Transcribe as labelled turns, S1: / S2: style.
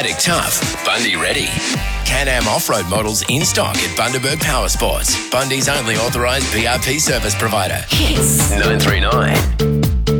S1: Paddock tough, Bundy ready. Can-Am off-road models in stock at Bundaberg Power Sports, Bundy's only authorised PRP service provider.
S2: Hits
S1: 939.